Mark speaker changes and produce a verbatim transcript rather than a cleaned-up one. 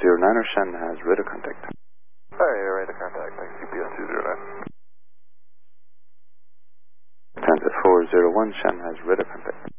Speaker 1: zero nine, Shen has radar contact.
Speaker 2: Alright, radar contact, thanks, U P S two zero nine.
Speaker 1: Transit four zero one, Shen has radar contact.